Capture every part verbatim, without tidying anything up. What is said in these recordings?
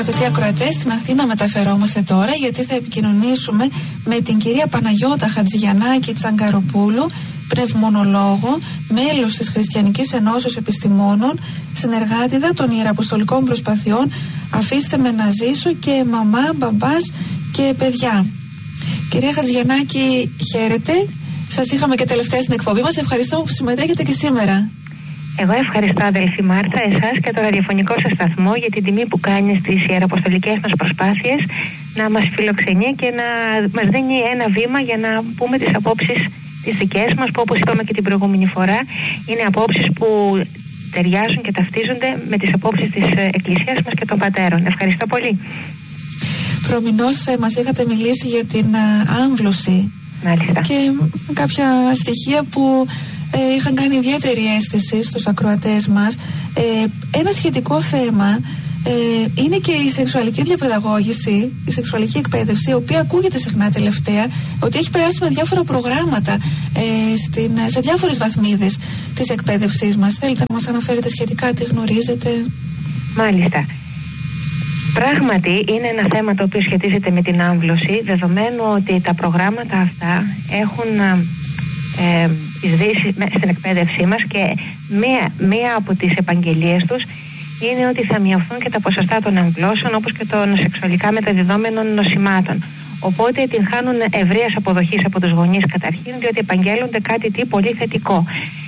Αγαπητοί ακροατές, στην Αθήνα μεταφερόμαστε τώρα, γιατί θα επικοινωνήσουμε με την κυρία Παναγιώτα Χατζηγιαννάκη Τσαγκαροπούλου, πνευμονολόγο, μέλος της Χριστιανικής Ενώσεως Επιστημόνων, συνεργάτηδα των Ιεραποστολικών Προσπαθειών Αφήστε με να ζήσω και μαμά, μπαμπάς και παιδιά. Κυρία Χατζηγιαννάκη, χαίρετε. Σας είχαμε και τελευταία στην εκπομπή μας. Ευχαριστώ που συμμετέχετε και σήμερα. Εγώ ευχαριστώ, αδελφή Μάρθα, εσάς και το ραδιοφωνικό σας σταθμό για την τιμή που κάνει στις ιεραποστολικές μας προσπάθειες να μας φιλοξενεί και να μας δίνει ένα βήμα για να πούμε τις απόψεις τις δικές μας, που όπως είπαμε και την προηγούμενη φορά, είναι απόψεις που ταιριάζουν και ταυτίζονται με τις απόψεις της Εκκλησίας μας και των πατέρων. Ευχαριστώ πολύ. Προμηνώς μας είχατε μιλήσει για την άμβλωση. Μάλιστα. Και κάποια στοιχεία που ε, είχαν κάνει ιδιαίτερη αίσθηση στους ακροατές μας. Ε, ένα σχετικό θέμα ε, είναι και η σεξουαλική διαπαιδαγώγηση, η σεξουαλική εκπαίδευση, η οποία ακούγεται συχνά τελευταία ότι έχει περάσει με διάφορα προγράμματα ε, στην, σε διάφορες βαθμίδες της εκπαίδευσής μας. Θέλετε να μας αναφέρετε σχετικά τι γνωρίζετε? Μάλιστα. Πράγματι είναι ένα θέμα το οποίο σχετίζεται με την άμβλωση, δεδομένου ότι τα προγράμματα αυτά έχουν ε, εισδύσει στην εκπαίδευσή μας και μία, μία από τις επαγγελίες τους είναι ότι θα μειωθούν και τα ποσοστά των αμβλώσεων, όπως και των σεξουαλικά μεταδιδόμενων νοσημάτων. Οπότε την χάνουν ευρείας αποδοχής από τους γονείς καταρχήν, διότι επαγγέλλονται κάτι τι πολύ θετικό.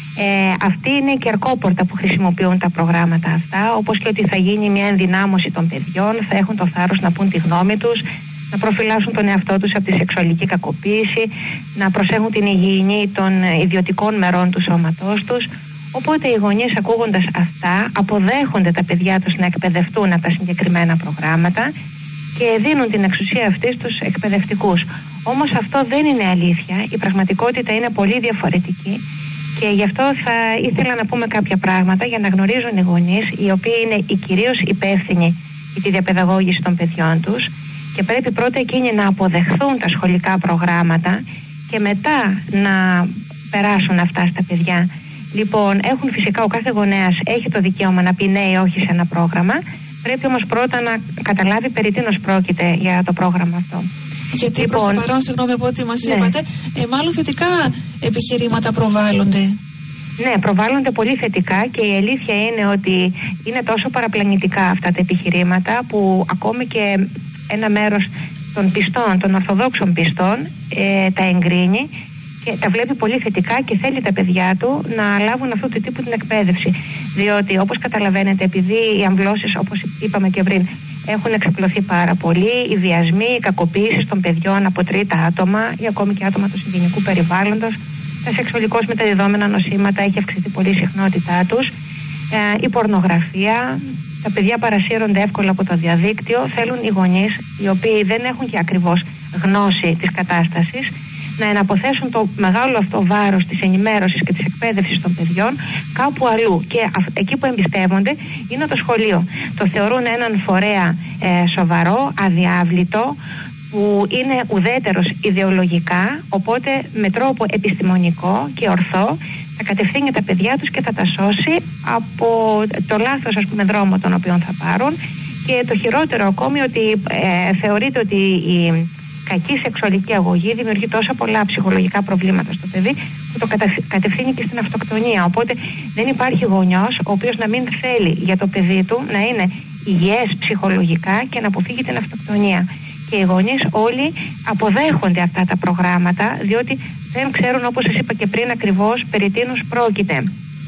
Ε, αυτή είναι η κερκόπορτα που χρησιμοποιούν τα προγράμματα αυτά, όπως και ότι θα γίνει μια ενδυνάμωση των παιδιών, θα έχουν το θάρρος να πούν τη γνώμη τους, να προφυλάσσουν τον εαυτό τους από τη σεξουαλική κακοποίηση, να προσέχουν την υγιεινή των ιδιωτικών μερών του σώματός τους. Οπότε οι γονείς, ακούγοντας αυτά, αποδέχονται τα παιδιά τους να εκπαιδευτούν από τα συγκεκριμένα προγράμματα και δίνουν την εξουσία αυτή στους εκπαιδευτικούς. Όμως αυτό δεν είναι αλήθεια, η πραγματικότητα είναι πολύ διαφορετική. Και γι' αυτό θα ήθελα να πούμε κάποια πράγματα για να γνωρίζουν οι γονείς, οι οποίοι είναι οι κυρίως υπεύθυνοι για τη διαπαιδαγώγηση των παιδιών τους, και πρέπει πρώτα εκείνοι να αποδεχθούν τα σχολικά προγράμματα και μετά να περάσουν αυτά στα παιδιά. Λοιπόν, έχουν φυσικά, ο κάθε γονέας έχει το δικαίωμα να πει ναι ή όχι σε ένα πρόγραμμα, πρέπει όμως πρώτα να καταλάβει περί τίνος πρόκειται για το πρόγραμμα αυτό. Γιατί λοιπόν, προς το παρόν, συγγνώμη από ό,τι μας ναι. είπατε, ε, μάλλον θετικά επιχειρήματα προβάλλονται. Ναι, προβάλλονται πολύ θετικά και η αλήθεια είναι ότι είναι τόσο παραπλανητικά αυτά τα επιχειρήματα που ακόμη και ένα μέρος των πιστών, των ορθοδόξων πιστών, ε, τα εγκρίνει και τα βλέπει πολύ θετικά και θέλει τα παιδιά του να λάβουν αυτού του τύπου την εκπαίδευση. Διότι, όπως καταλαβαίνετε, επειδή οι αμβλώσεις, όπως είπαμε και πριν, έχουν εξαπλωθεί πάρα πολύ, οι βιασμοί, οι κακοποίησεις των παιδιών από τρίτα άτομα ή ακόμη και άτομα του συγγενικού περιβάλλοντος, τα σεξουαλικώς μεταδιδόμενα νοσήματα, έχει αυξηθεί πολύ η συχνότητά τους, ε, η πορνογραφία, τα παιδιά παρασύρονται εύκολα από το διαδίκτυο. Θέλουν οι γονείς, οι οποίοι δεν έχουν και ακριβώς γνώση της κατάστασης, να εναποθέσουν το μεγάλο αυτό βάρος της ενημέρωσης και της εκπαίδευσης των παιδιών κάπου αλλού. Και α, εκεί που εμπιστεύονται είναι το σχολείο. Το θεωρούν έναν φορέα ε, σοβαρό, αδιάβλητο, που είναι ουδέτερος ιδεολογικά, οπότε με τρόπο επιστημονικό και ορθό θα κατευθύνει τα παιδιά τους και θα τα σώσει από το λάθος, ας πούμε, δρόμο τον οποίο θα πάρουν. Και το χειρότερο ακόμη, ότι ε, θεωρείται ότι η κακή σεξουαλική αγωγή δημιουργεί τόσα πολλά ψυχολογικά προβλήματα στο παιδί που το κατευθύνει και στην αυτοκτονία. Οπότε δεν υπάρχει γονιός ο οποίος να μην θέλει για το παιδί του να είναι υγιές ψυχολογικά και να αποφύγει την αυτοκτονία. Και οι γονείς όλοι αποδέχονται αυτά τα προγράμματα, διότι δεν ξέρουν, όπως σας είπα και πριν, ακριβώς περί τίνος πρόκειται.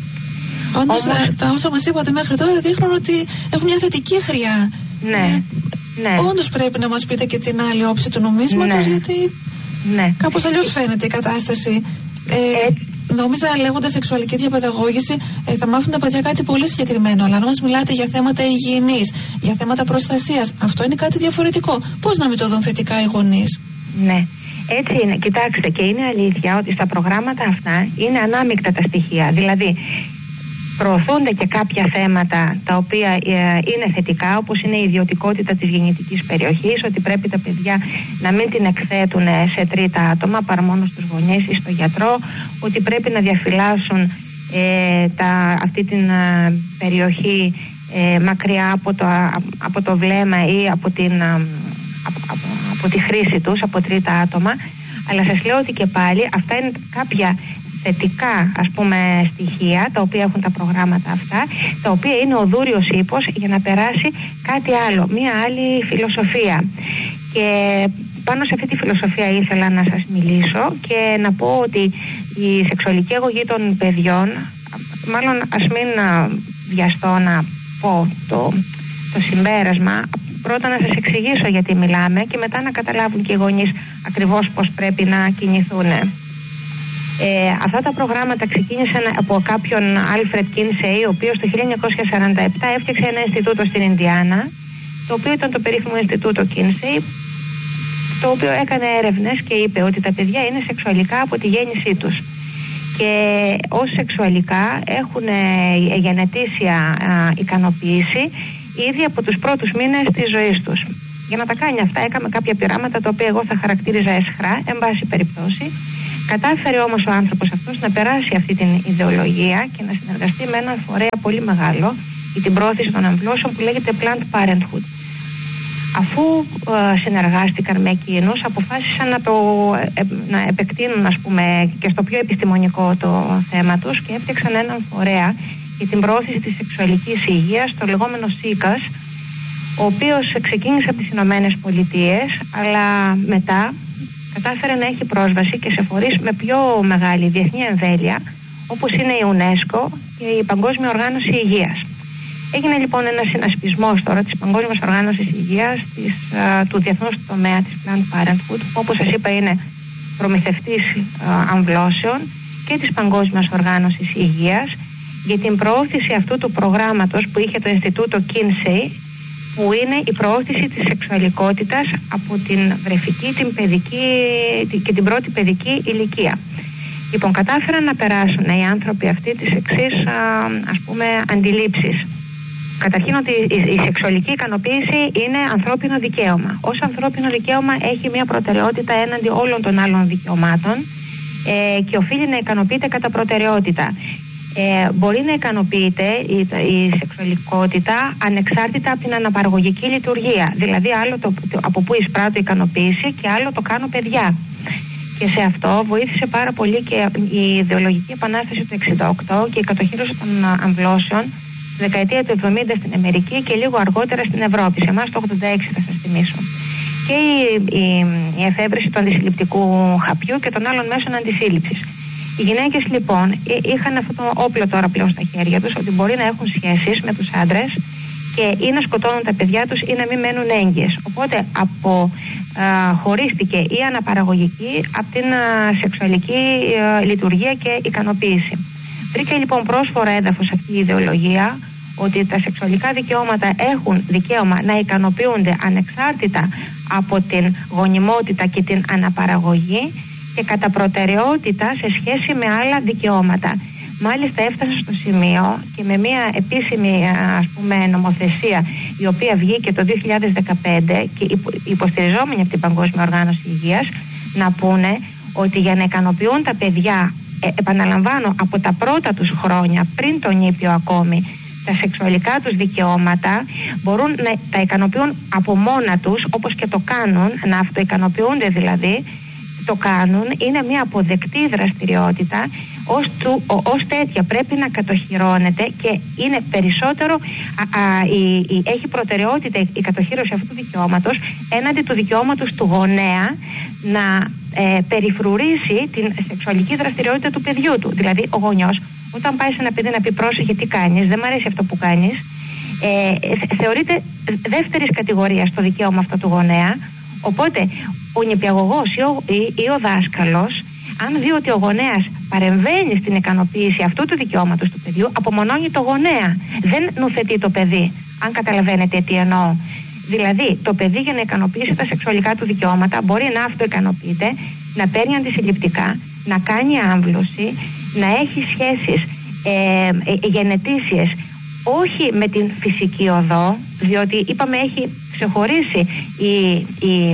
Όντως, Όμως, τα όσα μας είπατε μέχρι τώρα δείχνουν ότι έχουν μια θετική χρειά. Ναι, ε, ναι. Όντως πρέπει να μας πείτε και την άλλη όψη του νομίσματος, ναι. γιατί ναι. κάπως αλλιώς φαίνεται η κατάσταση. Ε, ε, Νόμιζα, λέγοντας σεξουαλική διαπαιδαγώγηση, ε, θα μάθουν τα παιδιά κάτι πολύ συγκεκριμένο. Αλλά να μας μιλάτε για θέματα υγιεινής, για θέματα προστασίας, αυτό είναι κάτι διαφορετικό. Πώς να μην το δουν θετικά οι γονείς? Ναι, έτσι είναι. Κοιτάξτε, και είναι αλήθεια ότι στα προγράμματα αυτά είναι ανάμεικτα τα στοιχεία. Δηλαδή, προωθούνται και κάποια θέματα τα οποία ε, είναι θετικά, όπως είναι η ιδιωτικότητα της γεννητικής περιοχής, ότι πρέπει τα παιδιά να μην την εκθέτουν σε τρίτα άτομα παρά μόνο στους γονείς ή στο γιατρό, ότι πρέπει να διαφυλάσσουν ε, τα, αυτή την ε, περιοχή ε, μακριά από το, από το βλέμμα ή από, την, από, από, από τη χρήση τους από τρίτα άτομα. Αλλά σας λέω ότι και πάλι αυτά είναι κάποια θετικά, ας πούμε, στοιχεία τα οποία έχουν τα προγράμματα αυτά, τα οποία είναι ο δούριος ύπος για να περάσει κάτι άλλο, μία άλλη φιλοσοφία. Και πάνω σε αυτή τη φιλοσοφία ήθελα να σας μιλήσω και να πω ότι η σεξουαλική αγωγή των παιδιών, μάλλον ας μην βιαστώ να πω το, το συμπέρασμα, πρώτα να σας εξηγήσω γιατί μιλάμε και μετά να καταλάβουν και οι γονείς ακριβώς πώς πρέπει να κινηθούν. Ε, αυτά τα προγράμματα ξεκίνησαν από κάποιον Alfred Kinsey, ο οποίος το χίλια εννιακόσια σαράντα επτά έφτιαξε ένα Ινστιτούτο στην Ινδιάνα, το οποίο ήταν το περίφημο Ινστιτούτο Kinsey, το οποίο έκανε έρευνες και είπε ότι τα παιδιά είναι σεξουαλικά από τη γέννησή τους και ως σεξουαλικά έχουν γενετήσια ικανοποίηση ήδη από τους πρώτους μήνες της ζωής τους. Για να τα κάνει αυτά έκαμε κάποια πειράματα τα οποία εγώ θα χαρακτήριζα αισχρά, εν πάση περιπτώσει. Κατάφερε όμως ο άνθρωπος αυτός να περάσει αυτή την ιδεολογία και να συνεργαστεί με έναν φορέα πολύ μεγάλο για την πρόθεση των αμβλώσεων που λέγεται Planned Parenthood. Αφού ε, συνεργάστηκαν με εκείνους, αποφάσισαν να το ε, να επεκτείνουν, ας πούμε, και στο πιο επιστημονικό το θέμα τους και έφτιαξαν έναν φορέα για την προώθηση της σεξουαλικής υγείας, το λεγόμενο ΣΥΚΑΣ, ο οποίος ξεκίνησε από τις Ηνωμένες Πολιτείες, αλλά μετά κατάφερε να έχει πρόσβαση και σε φορείς με πιο μεγάλη διεθνή εμβέλεια, όπως είναι η UNESCO και η Παγκόσμια Οργάνωση Υγείας. Έγινε λοιπόν ένας συνασπισμός τώρα της Παγκόσμιας Οργάνωσης Υγείας, της, α, του διεθνούς τομέα της Planned Parenthood, που όπως σας είπα είναι προμηθευτής α, αμβλώσεων, και της Παγκόσμιας Οργάνωσης Υγείας για την προώθηση αυτού του προγράμματος που είχε το Ινστιτούτο Kinsey, που είναι η προώθηση της σεξουαλικότητας από την βρεφική την παιδική, και την πρώτη παιδική ηλικία. Λοιπόν, κατάφεραν να περάσουν οι άνθρωποι αυτοί τις εξής α, ας πούμε αντιλήψεις. Καταρχήν ότι η σεξουαλική ικανοποίηση είναι ανθρώπινο δικαίωμα. Ως ανθρώπινο δικαίωμα έχει μια προτεραιότητα έναντι όλων των άλλων δικαιωμάτων ε, και οφείλει να ικανοποιείται κατά προτεραιότητα. Ε, μπορεί να ικανοποιείται η, η σεξουαλικότητα ανεξάρτητα από την αναπαραγωγική λειτουργία. Δηλαδή άλλο το, το, από πού εισπράττω ικανοποίηση και άλλο το κάνω παιδιά. Και σε αυτό βοήθησε πάρα πολύ και η ιδεολογική επανάσταση του εξήντα οκτώ και η κατοχήρωση των αμβλώσεων στη δεκαετία του εβδομήντα στην Αμερική και λίγο αργότερα στην Ευρώπη. Σε εμάς το ογδόντα έξι θα σας θυμίσω. Και η, η, η εφεύρεση του αντισυλληπτικού χαπιού και των άλλων μέσων αντισύλληψης. Οι γυναίκες λοιπόν είχαν αυτό το όπλο τώρα πλέον στα χέρια τους, ότι μπορεί να έχουν σχέσεις με τους άντρες και ή να σκοτώνουν τα παιδιά τους ή να μην μένουν έγκυες. Οπότε αποχωρίστηκε η αναπαραγωγική από την α, σεξουαλική α, λειτουργία και ικανοποίηση. Βρήκε λοιπόν πρόσφορα έδαφος αυτή η ιδεολογία ότι τα σεξουαλικά δικαιώματα έχουν δικαίωμα να ικανοποιούνται ανεξάρτητα από την γονιμότητα και την αναπαραγωγή και κατά προτεραιότητα σε σχέση με άλλα δικαιώματα. Μάλιστα έφτασε στο σημείο και με μια επίσημη ας πούμε νομοθεσία η οποία βγήκε το δύο χιλιάδες δεκαπέντε και υποστηριζόμενη από την Παγκόσμια Οργάνωση Υγείας να πούνε ότι για να ικανοποιούν τα παιδιά, ε, επαναλαμβάνω, από τα πρώτα τους χρόνια πριν τον νήπιο ακόμη, τα σεξουαλικά τους δικαιώματα μπορούν να τα ικανοποιούν από μόνα τους, όπως και το κάνουν, να αυτοικανοποιούνται δηλαδή, το κάνουν, είναι μια αποδεκτή δραστηριότητα, ως, του, ως τέτοια πρέπει να κατοχυρώνεται και είναι περισσότερο α, α, η, η, έχει προτεραιότητα η, η κατοχύρωση αυτού του δικαιώματος έναντι του δικαιώματος του γονέα να ε, περιφρουρήσει την σεξουαλική δραστηριότητα του παιδιού του. Δηλαδή ο γονιός όταν πάει σε ένα παιδί να πει πρόσεχε τι κάνεις, δεν μου αρέσει αυτό που κάνεις, ε, θεωρείται δεύτερης κατηγορίας το δικαίωμα αυτό του γονέα. Οπότε ο νηπιαγωγός ή ο, ή, ή ο δάσκαλος, αν δει ότι ο γονέας παρεμβαίνει στην ικανοποίηση αυτού του δικαιώματος του παιδιού, απομονώνει το γονέα. Δεν νουθετεί το παιδί, αν καταλαβαίνετε τι εννοώ. Δηλαδή, το παιδί για να ικανοποιήσει τα σεξουαλικά του δικαιώματα μπορεί να αυτοικανοποιείται, να παίρνει αντισυλληπτικά, να κάνει άμβλωση, να έχει σχέσεις ε, ε, γενετήσιες, όχι με την φυσική οδό, διότι είπαμε έχει ξεχωρίσει η, η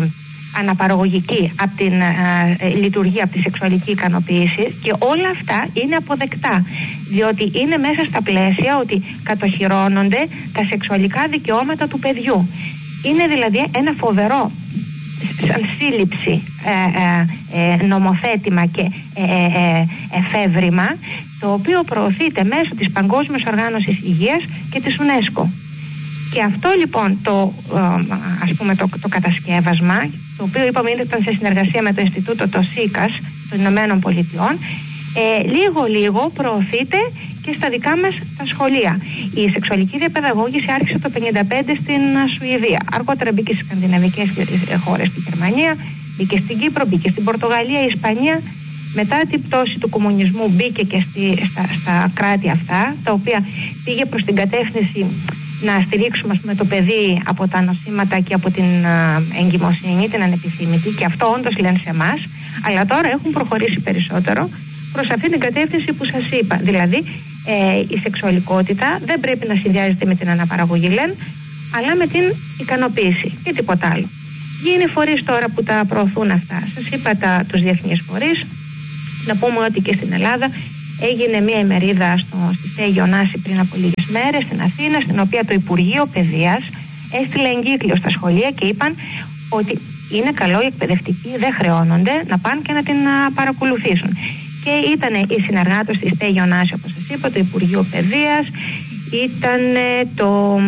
αναπαραγωγική από την ε, λειτουργία, από τη σεξουαλική ικανοποίηση, και όλα αυτά είναι αποδεκτά, διότι είναι μέσα στα πλαίσια ότι κατοχυρώνονται τα σεξουαλικά δικαιώματα του παιδιού. Είναι δηλαδή ένα φοβερό σαν σύλληψη ε, ε, ε, νομοθέτημα και ε, ε, εφεύρημα, το οποίο προωθείται μέσω της Παγκόσμιας Οργάνωσης Υγείας και της UNESCO. Και αυτό λοιπόν το, ε, ας πούμε, το, το κατασκεύασμα, το οποίο είπαμε ήταν σε συνεργασία με το Ινστιτούτο το ΣΥΚΑΣ των Ηνωμένων Πολιτειών, ε, λίγο λίγο προωθείται και στα δικά μας τα σχολεία. Η σεξουαλική διαπαιδαγώγηση άρχισε το χίλια εννιακόσια πενήντα πέντε στην Σουηδία. Αργότερα μπήκε στις σκανδιναβικές χώρες, στη Γερμανία, μπήκε στην Κύπρο, μπήκε στην Πορτογαλία, η Ισπανία. Μετά την πτώση του κομμουνισμού μπήκε και στη, στα, στα κράτη αυτά, τα οποία πήγε προς την κατεύθυνση να στηρίξουμε, ας πούμε, το παιδί από τα νοσήματα και από την α, εγκυμοσύνη, την ανεπιθύμητη, και αυτό όντως λένε σε εμάς, αλλά τώρα έχουν προχωρήσει περισσότερο προς αυτή την κατεύθυνση που σας είπα. Δηλαδή, ε, η σεξουαλικότητα δεν πρέπει να συνδυάζεται με την αναπαραγωγή, λένε, αλλά με την ικανοποίηση και τίποτα άλλο. Γίνει φορείς τώρα που τα προωθούν αυτά. Σας είπα τα, τους διεθνείς φορείς. Να πούμε ότι και στην Ελλάδα έγινε μια ημερίδα στο, στη Στέγη Ωνάση πριν από λίγες μέρες στην Αθήνα, στην οποία το Υπουργείο Παιδείας έστειλε εγκύκλιο στα σχολεία και είπαν ότι είναι καλό οι εκπαιδευτικοί, δεν χρεώνονται, να πάνε και να την α, παρακολουθήσουν. Και ήταν οι συνεργάτες της Στέγη Ωνάση, όπως σας είπα, το Υπουργείο Παιδείας, ήταν το,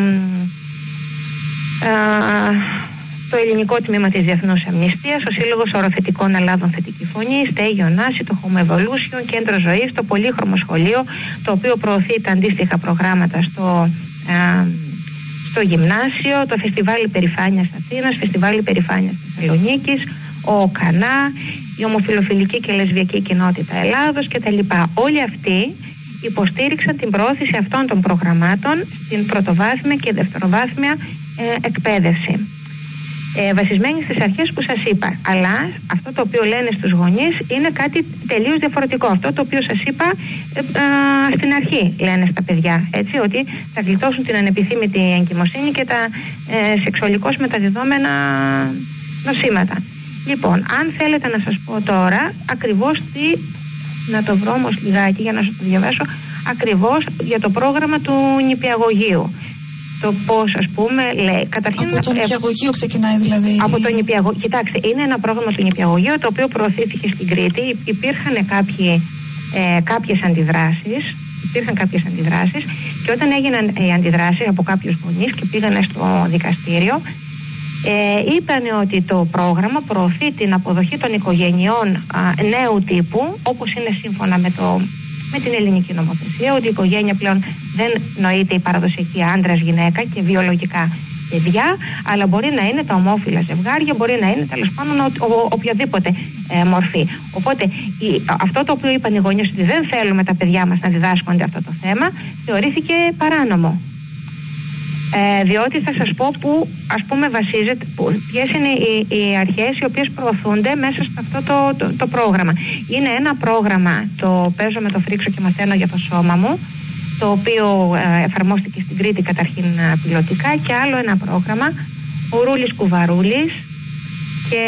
α, το Ελληνικό Τμήμα της Διεθνούς Αμνηστίας, ο Σύλλογος Οροθετικών Ελλάδων Θετική Φωνή, Στέγη Ωνάση, το Home Evolution, Κέντρο Ζωής, το Πολύχρωμο Σχολείο, το οποίο προωθεί τα αντίστοιχα προγράμματα στο, α, στο γυμνάσιο, το Φεστιβάλ Υπερηφάνειας Αθήνας, Φεστιβάλ Υπερηφάνειας Θεσσαλονίκης, ο ΚΑΝΑ, η Ομοφιλοφιλική και Λεσβιακή Κοινότητα Ελλάδος κτλ. Όλοι αυτοί υποστήριξαν την προώθηση αυτών των προγραμμάτων στην πρωτοβάθμια και δευτεροβάθμια ε, εκπαίδευση. Ε, βασισμένοι στις αρχές που σας είπα. Αλλά αυτό το οποίο λένε στους γονείς είναι κάτι τελείως διαφορετικό. Αυτό το οποίο σας είπα ε, ε, στην αρχή λένε στα παιδιά. Έτσι, ότι θα γλιτώσουν την ανεπιθύμητη εγκυμοσύνη και τα ε, σεξουαλικώς μεταδιδόμενα νοσήματα. Λοιπόν, αν θέλετε να σας πω τώρα ακριβώς τι, να το βρω όμως λιγάκι για να σας το διαβάσω, ακριβώς για το πρόγραμμα του νηπιαγωγείου. Το πώς, ας πούμε, λέει. Καταρχήν, από το νηπιαγωγείο ξεκινάει δηλαδή. Από το νηπιαγωγείο. Κοιτάξτε, είναι ένα πρόγραμμα του νηπιαγωγείου το οποίο προωθήθηκε στην Κρήτη. Υπήρχαν κάποιοι, ε, κάποιες αντιδράσεις. Υπήρχαν κάποιες αντιδράσεις και όταν έγιναν οι ε, αντιδράσεις από κάποιους γονείς και πήγανε στο δικαστήριο, ε, είπαν ότι το πρόγραμμα προωθεί την αποδοχή των οικογενειών α, νέου τύπου, όπως είναι σύμφωνα με το. με την ελληνική νομοθεσία, ότι η οικογένεια πλέον δεν νοείται η παραδοσιακή άντρας-γυναίκα και βιολογικά παιδιά, αλλά μπορεί να είναι τα ομόφυλα ζευγάρια, μπορεί να είναι τέλος πάντων ο, ο, οποιαδήποτε ε, μορφή. Οπότε η, αυτό το οποίο είπαν οι γονείς, ότι δεν θέλουμε τα παιδιά μας να διδάσκονται αυτό το θέμα, θεωρήθηκε παράνομο. Ε, διότι θα σας πω που, ας πούμε, βασίζεται, ποιες είναι οι, οι αρχές οι οποίες προωθούνται μέσα σε αυτό το, το, το πρόγραμμα. Είναι ένα πρόγραμμα, το παίζω με το φρίξο και μαθαίνω για το σώμα μου, το οποίο ε, εφαρμόστηκε στην Κρήτη καταρχήν πιλωτικά, και άλλο ένα πρόγραμμα, ο Ρούλης Κουβαρούλης και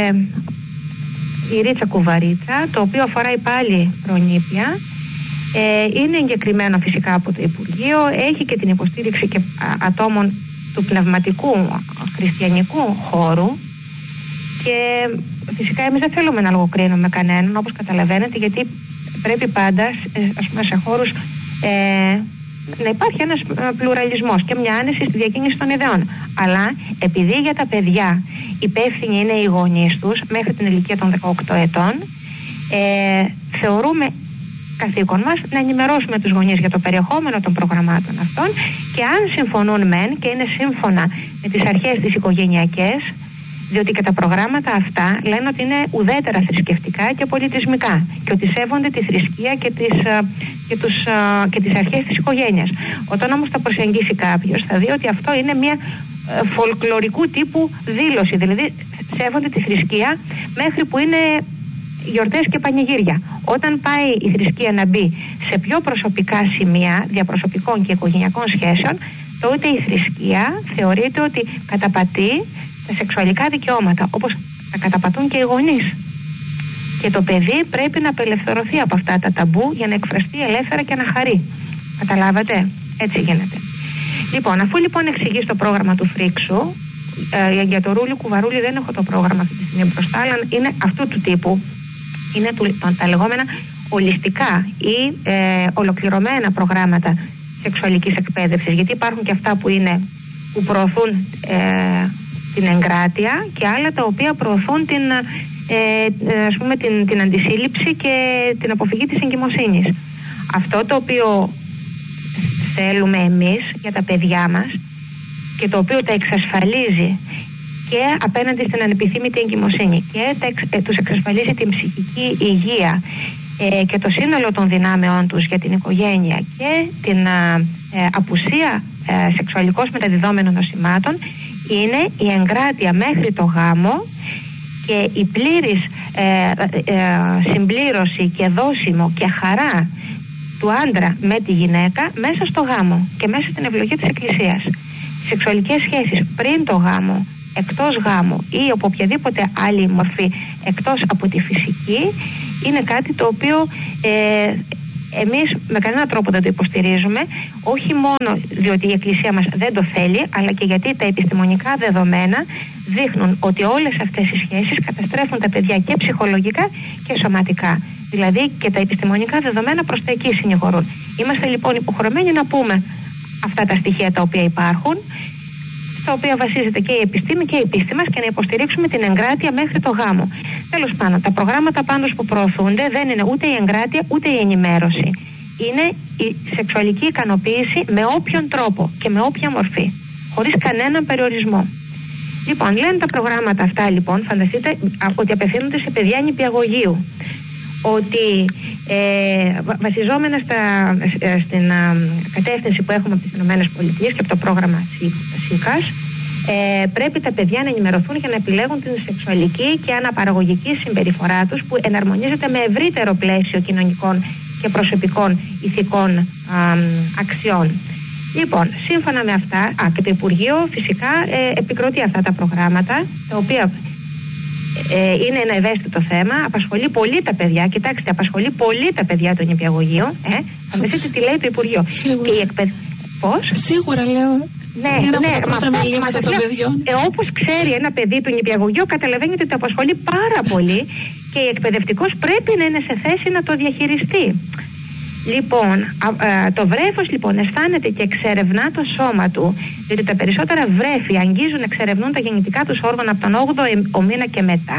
η Ρίτσα Κουβαρίτσα, το οποίο αφορά πάλι προνήπια. Ε, είναι εγκεκριμένο φυσικά από το Υπουργείο, έχει και την υποστήριξη και α, ατόμων του πνευματικού χριστιανικού χώρου, και φυσικά εμείς δεν θέλουμε να λογοκρίνουμε κανέναν, όπως καταλαβαίνετε, γιατί πρέπει πάντα, ας πούμε, σε χώρους ε, να υπάρχει ένας πλουραλισμός και μια άνεση στη διακίνηση των ιδεών. Αλλά επειδή για τα παιδιά υπεύθυνοι είναι οι γονείς τους μέχρι την ηλικία των δεκαοκτώ ετών, ε, θεωρούμε καθήκον μας να ενημερώσουμε τους γονείς για το περιεχόμενο των προγραμμάτων αυτών, και αν συμφωνούν μεν και είναι σύμφωνα με τις αρχές τις οικογενειακές, διότι και τα προγράμματα αυτά λένε ότι είναι ουδέτερα θρησκευτικά και πολιτισμικά και ότι σέβονται τη θρησκεία και τις, και τους, και τις αρχές της οικογένειας. Όταν όμως τα προσεγγίσει κάποιος, θα δει ότι αυτό είναι μια φολκλωρικού τύπου δήλωση, δηλαδή σέβονται τη θρησκεία μέχρι που είναι γιορτές και πανηγύρια. Όταν πάει η θρησκεία να μπει σε πιο προσωπικά σημεία διαπροσωπικών και οικογενειακών σχέσεων, τότε η θρησκεία θεωρείται ότι καταπατεί τα σεξουαλικά δικαιώματα, όπως θα καταπατούν και οι γονείς. Και το παιδί πρέπει να απελευθερωθεί από αυτά τα ταμπού για να εκφραστεί ελεύθερα και να χαρεί. Καταλάβατε? Έτσι γίνεται. Λοιπόν, αφού λοιπόν εξηγείς το πρόγραμμα του Φρίξου, ε, για το Ρούλι Κουβαρούλη δεν έχω το πρόγραμμα αυτή τη στιγμή μπροστά, αλλά είναι αυτού του τύπου. Είναι του, τα, τα λεγόμενα ολιστικά ή ε, ολοκληρωμένα προγράμματα σεξουαλικής εκπαίδευσης. Γιατί υπάρχουν και αυτά που, είναι, που προωθούν ε, την εγκράτεια και άλλα τα οποία προωθούν την, ε, ας πούμε, την, την αντισύλληψη και την αποφυγή της εγκυμοσύνης. Αυτό το οποίο θέλουμε εμείς για τα παιδιά μας και το οποίο τα εξασφαλίζει και απέναντι στην ανεπιθύμητη εγκυμοσύνη και τα εξ, ε, τους εξασφαλίζει την ψυχική υγεία ε, και το σύνολο των δυνάμεών τους για την οικογένεια και την ε, απουσία ε, σεξουαλικώς μεταδιδόμενων νοσημάτων, είναι η εγκράτεια μέχρι το γάμο και η πλήρης ε, ε, συμπλήρωση και δώσιμο και χαρά του άντρα με τη γυναίκα μέσα στο γάμο και μέσα στην ευλογία της Εκκλησίας. Σεξουαλικές σχέσεις πριν το γάμο, εκτός γάμου ή από οποιαδήποτε άλλη μορφή εκτός από τη φυσική είναι κάτι το οποίο ε, εμείς με κανένα τρόπο δεν το υποστηρίζουμε, όχι μόνο διότι η Εκκλησία μας δεν το θέλει, αλλά και γιατί τα επιστημονικά δεδομένα δείχνουν ότι όλες αυτές οι σχέσεις καταστρέφουν τα παιδιά και ψυχολογικά και σωματικά. Δηλαδή και τα επιστημονικά δεδομένα προς τα εκεί συνηγορούν. Είμαστε λοιπόν υποχρεωμένοι να πούμε αυτά τα στοιχεία τα οποία υπάρχουν, στα οποία βασίζεται και η επιστήμη και η πίστη μας, και να υποστηρίξουμε την εγκράτεια μέχρι το γάμο. Τέλος πάντων, τα προγράμματα πάντως που προωθούνται δεν είναι ούτε η εγκράτεια ούτε η ενημέρωση. Είναι η σεξουαλική ικανοποίηση με όποιον τρόπο και με όποια μορφή, χωρίς κανέναν περιορισμό. Λοιπόν, λένε τα προγράμματα αυτά, λοιπόν, φανταστείτε ότι απευθύνονται σε παιδιά νηπιαγωγείου. Ότι ε, βασιζόμενα στα, ε, στην ε, κατεύθυνση που έχουμε από τις ΗΠΑ και από το πρόγραμμα ΣΥΚΑΣ, ε, πρέπει τα παιδιά να ενημερωθούν για να επιλέγουν την σεξουαλική και αναπαραγωγική συμπεριφορά τους, που εναρμονίζεται με ευρύτερο πλαίσιο κοινωνικών και προσωπικών ηθικών α, αξιών. Λοιπόν, σύμφωνα με αυτά, α, και το Υπουργείο φυσικά ε, επικροτεί αυτά τα προγράμματα, τα οποία Ε, είναι ένα ευαίσθητο θέμα, απασχολεί πολύ τα παιδιά. Κοιτάξτε, απασχολεί πολύ τα παιδιά των νηπιαγωγείων. Ε, θα με δείτε τι λέει το Υπουργείο. Σίγουρα. Και η εκπαιδ... Πώς? Σίγουρα λέω. Ναι, είναι ναι, από τα μελήματα των παιδιών. Ε, όπως ξέρει ένα παιδί του νηπιαγωγείου, καταλαβαίνετε ότι το απασχολεί πάρα πολύ και η εκπαιδευτικός πρέπει να είναι σε θέση να το διαχειριστεί. Λοιπόν, α, α, το βρέφος λοιπόν αισθάνεται και εξερευνά το σώμα του, διότι τα περισσότερα βρέφη αγγίζουν, εξερευνούν τα γεννητικά τους όργανα από τον όγδοο μήνα και μετά,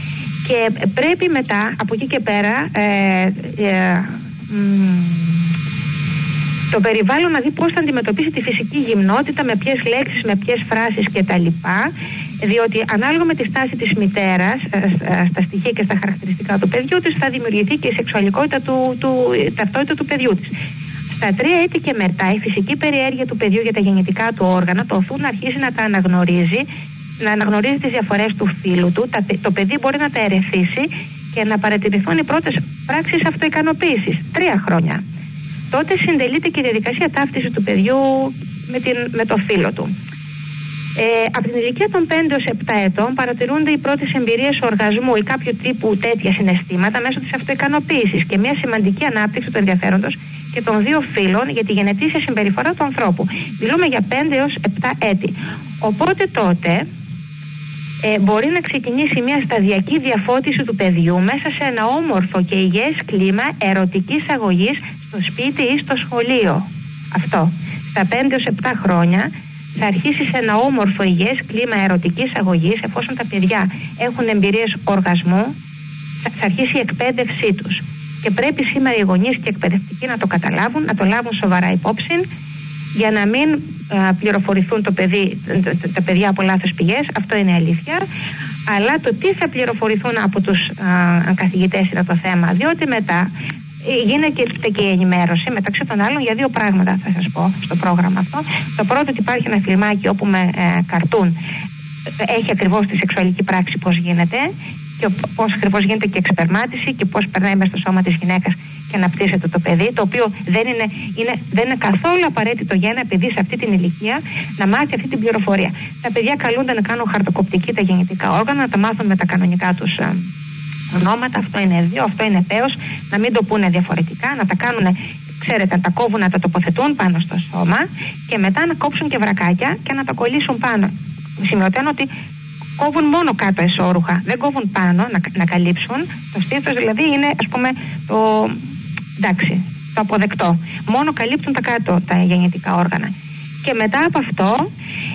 και πρέπει μετά από εκεί και πέρα ε, ε, μ, το περιβάλλον να δει πώς θα αντιμετωπίσει τη φυσική γυμνότητα, με ποιες λέξεις, με ποιες φράσεις κτλ. Διότι ανάλογα με τη στάση της μητέρας στα στοιχεία και στα χαρακτηριστικά του παιδιού της, θα δημιουργηθεί και η σεξουαλικότητα του, του, η ταυτότητα του παιδιού της. Στα τρία έτη και μετά, η φυσική περιέργεια του παιδιού για τα γεννητικά του όργανα το οθούν να αρχίσει να τα αναγνωρίζει, να αναγνωρίζει τις διαφορές του φύλου του. Τα, το παιδί μπορεί να τα ερεθίσει και να παρατηρηθούν οι πρώτες πράξεις αυτοικανοποίησης. Τρία χρόνια. Τότε συντελείται και η διαδικασία ταύτισης του παιδιού με, την, με το φύλο του. Ε, από την ηλικία των πέντε έως επτά ετών παρατηρούνται οι πρώτες εμπειρίες οργασμού ή κάποιου τύπου τέτοια συναισθήματα μέσω της αυτοικανοποίησης και μια σημαντική ανάπτυξη του ενδιαφέροντος και των δύο φύλων για τη γενετήσια συμπεριφορά του ανθρώπου. Μιλούμε για πέντε έως επτά έτη. Οπότε τότε ε, μπορεί να ξεκινήσει μια σταδιακή διαφώτιση του παιδιού μέσα σε ένα όμορφο και υγιές κλίμα ερωτικής αγωγής στο σπίτι ή στο σχολείο. Αυτό. Στα πέντε έως επτά χρόνια θα αρχίσει σε ένα όμορφο υγιές κλίμα ερωτικής αγωγής, εφόσον τα παιδιά έχουν εμπειρίες οργασμού, θα αρχίσει η εκπαίδευσή τους. Και πρέπει σήμερα οι γονείς και οι εκπαιδευτικοί να το καταλάβουν, να το λάβουν σοβαρά υπόψη, για να μην α, πληροφορηθούν το παιδί, τα, τα παιδιά από λάθος πηγές, αυτό είναι αλήθεια, αλλά το τι θα πληροφορηθούν από τους α, καθηγητές είναι το θέμα, διότι μετά γίνεται και η ενημέρωση μεταξύ των άλλων για δύο πράγματα, θα σας πω, στο πρόγραμμα αυτό. Το πρώτο, ότι υπάρχει ένα φιλμάκι όπου με ε, καρτούν έχει ακριβώς τη σεξουαλική πράξη πώς γίνεται, και πώς ακριβώς γίνεται και εξπερμάτιση και πώς περνάει μέσα στο σώμα της γυναίκας και αναπτύσσεται το παιδί, το οποίο δεν είναι, είναι, δεν είναι καθόλου απαραίτητο για ένα παιδί σε αυτή την ηλικία να μάθει αυτή την πληροφορία. Τα παιδιά καλούνται να κάνουν χαρτοκοπτική τα γεννητικά όργανα, να τα μάθουν με τα κανονικά τους ε, ονόματα. Αυτό είναι δύο, αυτό είναι θέος, να μην το πούνε διαφορετικά, να τα κάνουν, ξέρετε, να τα κόβουν, να τα τοποθετούν πάνω στο σώμα και μετά να κόψουν και βρακάκια και να τα κολλήσουν πάνω. Σημειωτέων ότι κόβουν μόνο κάτω εσώρουχα, δεν κόβουν πάνω να, να καλύψουν. Το στήθος δηλαδή είναι, ας πούμε, το, εντάξει, το αποδεκτό. Μόνο καλύπτουν τα κάτω τα γεννητικά όργανα. Και μετά από αυτό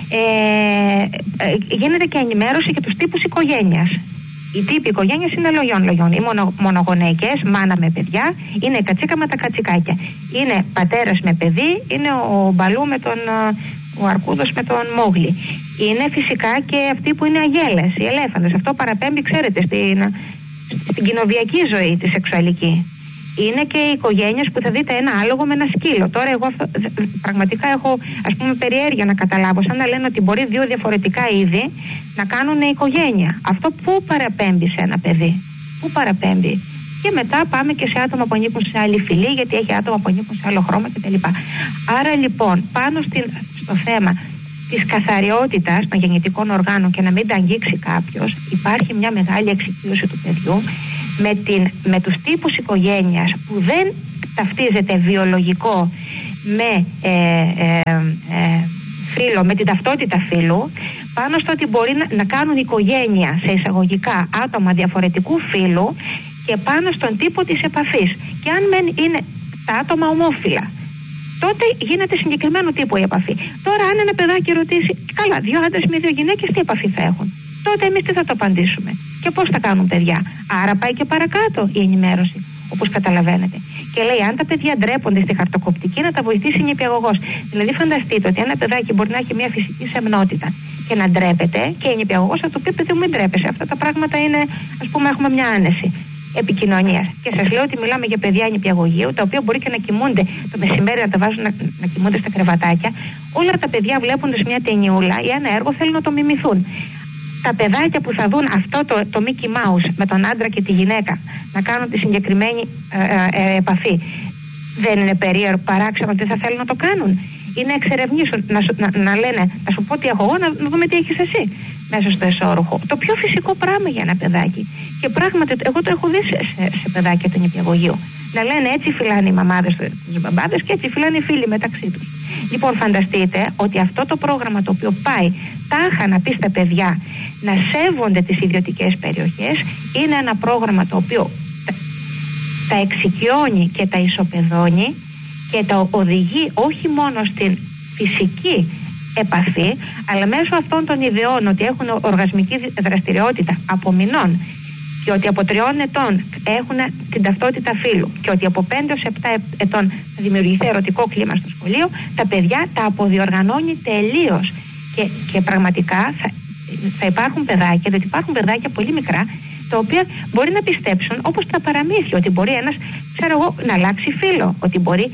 ε, ε, γίνεται και ενημέρωση για τους τύπους οικογένειας. Οι τύποι οικογένειας είναι λογιών-λογιών. Οι μονο, μονογονεϊκές, μάνα με παιδιά, είναι η κατσίκα με τα κατσικάκια. Είναι πατέρας με παιδί, είναι ο Μπαλού με τον, ο Αρκούδος με τον Μόγλη. Είναι φυσικά και αυτοί που είναι αγέλες, οι ελέφαντες. Αυτό παραπέμπει, ξέρετε, στην, στην κοινοβιακή ζωή, τη σεξουαλική. Είναι και οι οικογένειες που θα δείτε ένα άλογο με ένα σκύλο. Τώρα εγώ αυτό, πραγματικά έχω, ας πούμε, περιέργεια να καταλάβω, σαν να λένε ότι μπορεί δύο διαφορετικά είδη να κάνουν οικογένεια. Αυτό πού παραπέμπει σε ένα παιδί, πού παραπέμπει. Και μετά πάμε και σε άτομα που ανήκουν σε άλλη φυλή, γιατί έχει άτομα που ανήκουν σε άλλο χρώμα κτλ. Άρα λοιπόν, πάνω στην, στο θέμα της καθαριότητας των γεννητικών οργάνων και να μην τα αγγίξει κάποιος, υπάρχει μια μεγάλη εξοικείωση του παιδιού με, την, με τους τύπους οικογένειας που δεν ταυτίζεται βιολογικό με ε, ε, ε, φύλο, με την ταυτότητα φύλου, πάνω στο ότι μπορεί να, να κάνουν οικογένεια σε εισαγωγικά άτομα διαφορετικού φύλου και πάνω στον τύπο της επαφής. Και αν μεν είναι τα άτομα ομόφυλα, τότε γίνεται συγκεκριμένο τύπο η επαφή. Τώρα, αν ένα παιδάκι ρωτήσει, καλά, δύο άντρες με δύο γυναίκες, τι επαφή θα έχουν, τότε εμείς τι θα το απαντήσουμε και πώς θα κάνουν παιδιά. Άρα πάει και παρακάτω η ενημέρωση, όπως καταλαβαίνετε. Και λέει, αν τα παιδιά ντρέπονται στη χαρτοκοπτική, να τα βοηθήσει η νηπιαγωγός. Δηλαδή, φανταστείτε ότι ένα παιδάκι μπορεί να έχει μια φυσική σεμνότητα και να ντρέπεται, και η νηπιαγωγός θα του πει, παιδί μου, μην ντρέπεσαι. Αυτά τα πράγματα είναι, ας πούμε, έχουμε μια άνεση επικοινωνίας. Και σας λέω ότι μιλάμε για παιδιά νηπιαγωγείου, τα οποία μπορεί και να κοιμούνται το μεσημέρι, να τα βάζουν να, να κοιμούνται στα κρεβατάκια. Όλα τα παιδιά, βλέποντας μια ταινιούλα ή ένα έργο, θέλουν να το μιμηθούν. Τα παιδάκια που θα δουν αυτό το, το Mickey Mouse με τον άντρα και τη γυναίκα να κάνουν τη συγκεκριμένη ε, ε, επαφή, δεν είναι περίεργο, παράξενο ότι θα θέλουν να το κάνουν? Ή να εξερευνήσουν, να, να, να λένε, να σου πω τι έχω εγώ, να, να δούμε τι έχεις εσύ μέσα στο εσώρουχο. Το πιο φυσικό πράγμα για ένα παιδάκι. Και πράγματι, εγώ το έχω δει σε, σε, σε παιδάκια του νηπιαγωγείου. Να λένε, έτσι φυλάνε οι μαμάδες τους μπαμπάδες και έτσι φυλάνε οι φίλοι μεταξύ τους. Λοιπόν, φανταστείτε ότι αυτό το πρόγραμμα το οποίο πάει τάχα να πει στα παιδιά να σέβονται τις ιδιωτικές περιοχές, είναι ένα πρόγραμμα το οποίο τα, τα εξοικειώνει και τα ισοπεδώνει και τα οδηγεί όχι μόνο στην φυσική επαφή, αλλά μέσω αυτών των ιδεών ότι έχουν οργασμική δραστηριότητα από μηνών και ότι από τριών ετών έχουν την ταυτότητα φύλου και ότι από πέντε έως επτά ετών θα δημιουργηθεί ερωτικό κλίμα στο σχολείο, τα παιδιά τα αποδιοργανώνει τελείως. Και, και πραγματικά θα, θα υπάρχουν παιδάκια, διότι υπάρχουν παιδάκια πολύ μικρά, τα οποία μπορεί να πιστέψουν, όπως τα παραμύθια, ότι μπορεί ένας, ξέρω εγώ, να αλλάξει φύλο. Ότι μπορεί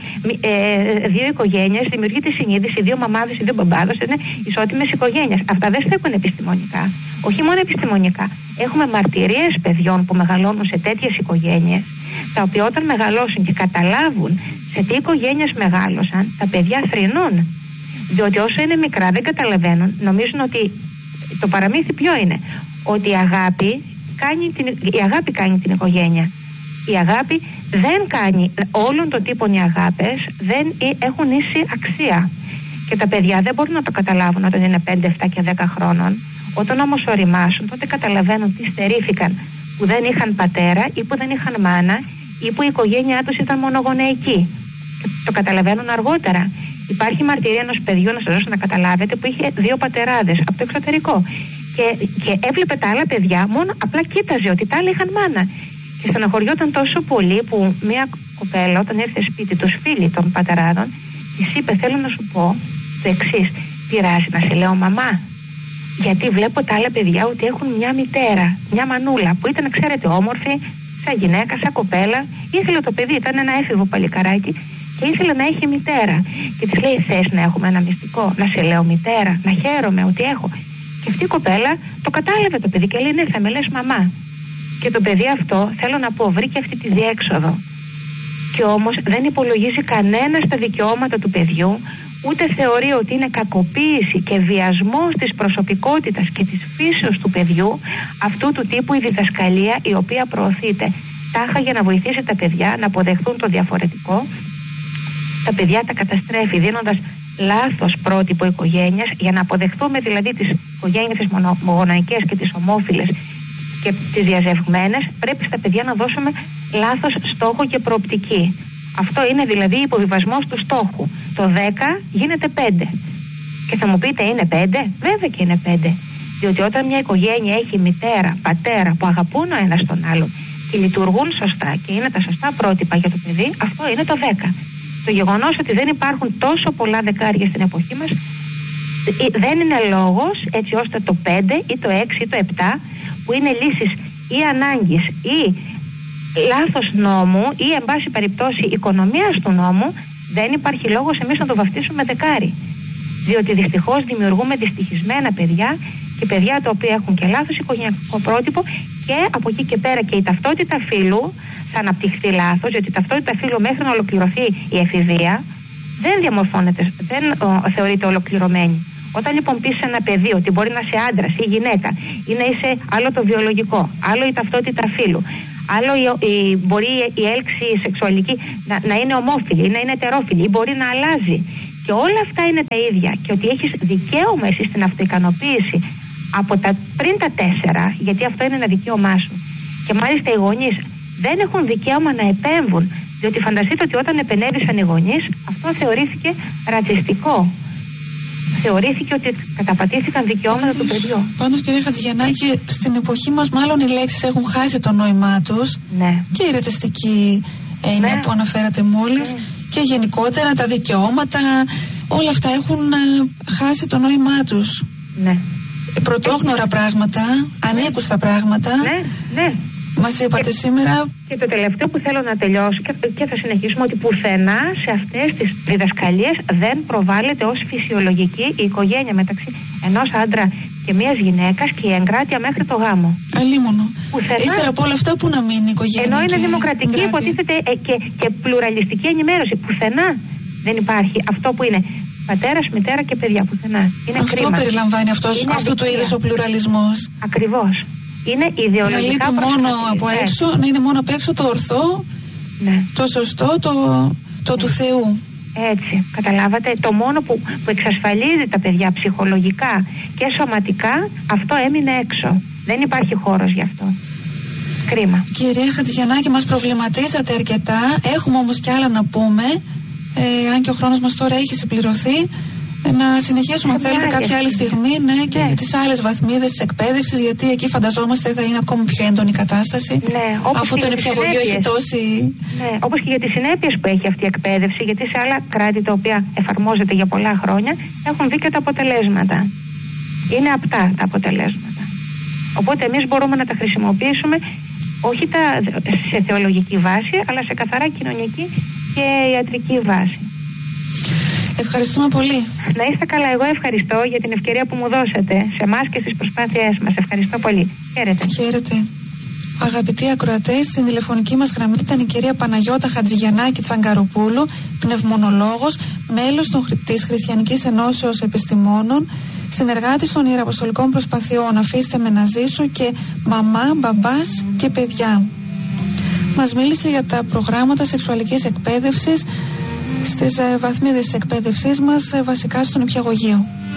ε, δύο οικογένειες, δημιουργεί τη συνείδηση, δύο μαμάδες, δύο μπαμπάδες, είναι ισότιμες οικογένειες. Αυτά δεν στέκουν επιστημονικά. Όχι μόνο επιστημονικά. Έχουμε μαρτυρίες παιδιών που μεγαλώνουν σε τέτοιες οικογένειες, τα οποία όταν μεγαλώσουν και καταλάβουν σε τι οικογένειες μεγάλωσαν, τα παιδιά θρηνούν. Διότι όσο είναι μικρά δεν καταλαβαίνουν, νομίζουν ότι το παραμύθι ποιο είναι? Ότι η αγάπη κάνει την, η αγάπη κάνει την οικογένεια. Η αγάπη δεν κάνει, όλων των τύπων οι αγάπες δεν έχουν ίση αξία. Και τα παιδιά δεν μπορούν να το καταλάβουν όταν είναι πέντε, επτά και δέκα χρόνων. Όταν όμως οριμάσουν, τότε καταλαβαίνουν τι στερήθηκαν, που δεν είχαν πατέρα ή που δεν είχαν μάνα ή που η οικογένειά τους ήταν μονογονεϊκή. Το καταλαβαίνουν αργότερα. Υπάρχει μαρτυρία ενός παιδιού, να σας δώσω να καταλάβετε, που είχε δύο πατεράδες από το εξωτερικό. Και, και έβλεπε τα άλλα παιδιά, μόνο απλά κοίταζε ότι τα άλλα είχαν μάνα. Και στεναχωριόταν τόσο πολύ που μια κοπέλα, όταν ήρθε σπίτι τους φίλοι των πατεράδων, της είπε: θέλω να σου πω το εξής, πειράζει να σε λέω μαμά? Γιατί βλέπω τα άλλα παιδιά ότι έχουν μια μητέρα, μια μανούλα, που ήταν, ξέρετε, όμορφη, σαν γυναίκα, σαν κοπέλα. Ήθελε το παιδί, ήταν ένα έφηβο παλικαράκι και ήθελε να έχει μητέρα. Και της λέει: θες να έχουμε ένα μυστικό, να σε λέω μητέρα, να χαίρομαι ότι έχω? Και αυτή η κοπέλα το κατάλαβε το παιδί και λέει: ναι, θα με λες μαμά. Και το παιδί αυτό, θέλω να πω, βρήκε αυτή τη διέξοδο. Και όμως δεν υπολογίζει κανένα στα δικαιώματα του παιδιού, ούτε θεωρεί ότι είναι κακοποίηση και βιασμός της προσωπικότητας και της φύσεως του παιδιού αυτού του τύπου η διδασκαλία, η οποία προωθείται τάχα για να βοηθήσει τα παιδιά να αποδεχθούν το διαφορετικό. Τα παιδιά τα καταστρέφει δίνοντας λάθος πρότυπο οικογένειας, για να αποδεχθούμε δηλαδή τις οικογένειες τις μονογονεϊκές και τις ομόφυλες και τις διαζευγμένες. Πρέπει στα παιδιά να δώσουμε λάθος στόχο και προοπτική. Αυτό είναι δηλαδή υποβιβασμός του στόχου. Το δέκα γίνεται πέντε. Και θα μου πείτε, είναι πέντε? Βέβαια και είναι πέντε. Διότι όταν μια οικογένεια έχει μητέρα, πατέρα που αγαπούν ο ένας τον άλλον και λειτουργούν σωστά και είναι τα σωστά πρότυπα για το παιδί, αυτό είναι το δέκα. Το γεγονός ότι δεν υπάρχουν τόσο πολλά δεκάρια στην εποχή μας δεν είναι λόγος έτσι ώστε το πέντε ή το έξι ή το επτά, που είναι λύσεις ή ανάγκης ή λάθος νόμου ή εν πάση περιπτώσει οικονομίας του νόμου, δεν υπάρχει λόγος εμείς να το βαφτίσουμε δεκάρι. Διότι δυστυχώς δημιουργούμε δυστυχισμένα παιδιά και παιδιά τα οποία έχουν και λάθος οικογενειακό πρότυπο, και από εκεί και πέρα και η ταυτότητα φύλου θα αναπτυχθεί λάθος, διότι η ταυτότητα φύλου μέχρι να ολοκληρωθεί η εφηβεία δεν διαμορφώνεται, δεν ο, θεωρείται ολοκληρωμένη. Όταν λοιπόν πεις σε ένα παιδί ότι μπορεί να είσαι άντρας ή γυναίκα ή να είσαι άλλο το βιολογικό, άλλο η ταυτότητα φύλου, άλλο η, η, μπορεί η έλξη σεξουαλική να, να είναι ομόφυλη ή να είναι ετερόφυλη ή μπορεί να αλλάζει, και όλα αυτά είναι τα ίδια, και ότι έχεις δικαίωμα εσύ στην αυτοικανοποίηση από τα πριν τα τέσσερα, γιατί αυτό είναι ένα δικαίωμά σου, και μάλιστα οι γονείς δεν έχουν δικαίωμα να επέμβουν, διότι φανταστείτε ότι όταν επενέβησαν οι γονείς αυτό θεωρήθηκε ρατσιστικό. Θεωρήθηκε ότι καταπατήθηκαν δικαιώματα πάντως, του παιδιού. Πάντως, κυρία Χατζηγιαννάκη, στην εποχή μας μάλλον οι λέξεις έχουν χάσει το νόημά τους. Ναι. Και η ρατσιστική έννοια ναι. που αναφέρατε μόλις, ναι. και γενικότερα τα δικαιώματα, όλα αυτά έχουν χάσει το νόημά τους. Ναι. Πρωτόγνωρα πράγματα, ανήκουστα πράγματα. Ναι, ναι. Μας είπατε και, σήμερα. Και το τελευταίο που θέλω να τελειώσω και, και θα συνεχίσουμε, ότι πουθενά σε αυτές τις διδασκαλίες δεν προβάλλεται ως φυσιολογική η οικογένεια μεταξύ ενός άντρα και μιας γυναίκας και η εγκράτεια μέχρι το γάμο. Αλίμονο. Πουθενά. Ύστερα από όλα αυτά που να μείνει η οικογένεια. Ενώ είναι δημοκρατική, υποτίθεται, ε, και, και πλουραλιστική ενημέρωση. Πουθενά δεν υπάρχει αυτό που είναι πατέρας, μητέρα και παιδιά. Πουθενά. Είναι αυτό κρίμα. Περιλαμβάνει αυτός, αυτού του είδους ο πλουραλισμός. Ακριβώς. Είναι ιδεολογικά. Να λείπει μόνο από έξω, να είναι μόνο απ' έξω το ορθό, ναι. το σωστό, το, το ναι. του Θεού. Έτσι, καταλάβατε, το μόνο που, που εξασφαλίζει τα παιδιά ψυχολογικά και σωματικά, αυτό έμεινε έξω. Δεν υπάρχει χώρος γι' αυτό. Κρίμα. Κυρία Χατζηγιαννάκη, μας προβληματίζατε αρκετά, έχουμε όμως κι άλλα να πούμε, ε, αν και ο χρόνος μας τώρα έχει συμπληρωθεί. Να συνεχίσουμε αν θέλετε κάποια άλλη στιγμή, ναι, και ναι. τις άλλες βαθμίδες της εκπαίδευσης, γιατί εκεί φανταζόμαστε θα είναι ακόμη πιο έντονη η κατάσταση. Ναι, αφού το νηπιαγωγείο έχει τόση. Ναι, όπως και για τις συνέπειες που έχει αυτή η εκπαίδευση, γιατί σε άλλα κράτη τα οποία εφαρμόζεται για πολλά χρόνια έχουν δει και τα αποτελέσματα. Είναι απτά τα αποτελέσματα. Οπότε εμείς μπορούμε να τα χρησιμοποιήσουμε όχι τα, σε θεολογική βάση, αλλά σε καθαρά κοινωνική και ιατρική βάση. Ευχαριστούμε πολύ. Να είστε καλά, εγώ ευχαριστώ για την ευκαιρία που μου δώσατε σε εμάς και στις προσπάθειές μας. Ευχαριστώ πολύ. Χαίρετε. Χαίρετε. Αγαπητοί ακροατές, στην τηλεφωνική μας γραμμή ήταν η κυρία Παναγιώτα Χατζηγιαννάκη Τσαγκαροπούλου, πνευμονολόγος, μέλος των, της Χριστιανικής Ενώσεως Επιστημόνων, συνεργάτης των Ιεραποστολικών Προσπαθειών Αφήστε με να ζήσω και μαμά, μπαμπάς και παιδιά. Μας μίλησε για τα προγράμματα σεξουαλικής εκπαίδευσης στις βαθμίδες της εκπαίδευσής μας, βασικά στο νηπιαγωγείο.